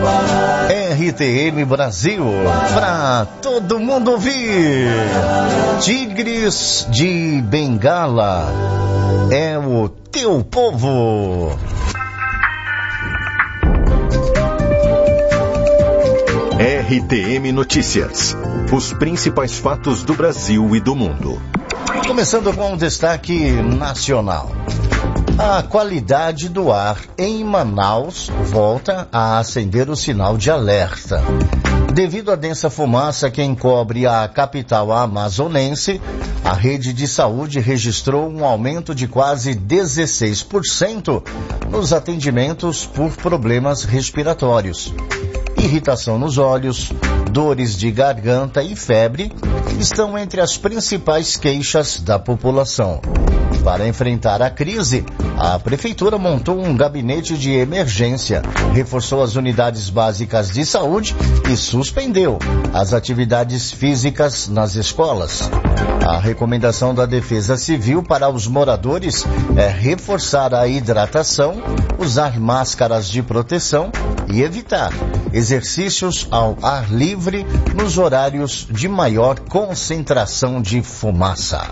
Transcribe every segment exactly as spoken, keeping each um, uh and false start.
R T M Brasil, pra todo mundo ouvir. Tigres de Bengala é o teu povo. R T M Notícias. Os principais fatos do Brasil e do mundo. Começando com um destaque nacional. A qualidade do ar em Manaus volta a acender o sinal de alerta. Devido à densa fumaça que encobre a capital amazonense, a rede de saúde registrou um aumento de quase dezesseis por cento nos atendimentos por problemas respiratórios. Irritação nos olhos, dores de garganta e febre estão entre as principais queixas da população. Para enfrentar a crise, a Prefeitura montou um gabinete de emergência, reforçou as unidades básicas de saúde e suspendeu as atividades físicas nas escolas. A recomendação da Defesa Civil para os moradores é reforçar a hidratação, usar máscaras de proteção e evitar exercícios ao ar livre nos horários de maior concentração de fumaça.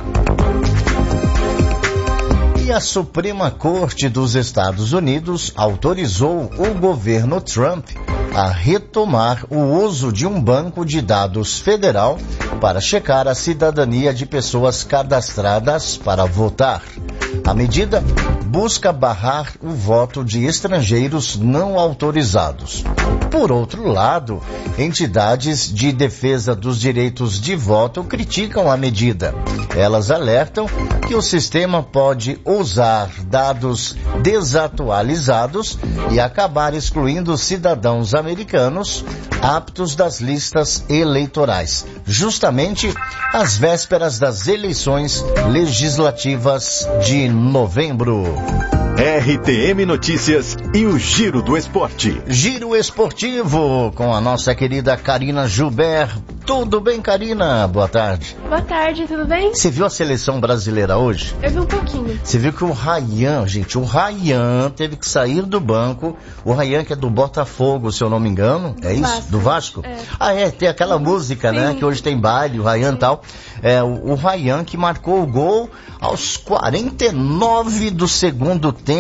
E a Suprema Corte dos Estados Unidos autorizou o governo Trump a retomar o uso de um banco de dados federal para checar a cidadania de pessoas cadastradas para votar. A medida busca barrar o voto de estrangeiros não autorizados. Por outro lado, entidades de defesa dos direitos de voto criticam a medida. Elas alertam que o sistema pode usar dados desatualizados e acabar excluindo cidadãos americanos aptos das listas eleitorais, justamente às vésperas das eleições legislativas de novembro. R T M Notícias e o Giro do Esporte. Giro Esportivo com a nossa querida Karina Joubert. Tudo bem, Karina? Boa tarde. Boa tarde, tudo bem? Você viu a seleção brasileira hoje? Eu vi um pouquinho. Você viu que o Ryan, gente, o Ryan teve que sair do banco. O Ryan que é do Botafogo, se eu não me engano. É isso? Vasco. Do Vasco? É. Ah, é, tem aquela Sim. música, né? Que hoje tem baile, o Ryan e tal. É, o, o Ryan que marcou o gol aos quarenta e nove do segundo tempo.